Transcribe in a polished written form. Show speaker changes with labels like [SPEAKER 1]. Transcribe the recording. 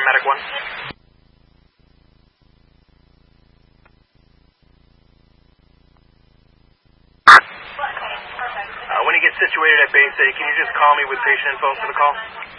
[SPEAKER 1] Medic 1. When you get situated at base A, can you just call me with patient info for the call?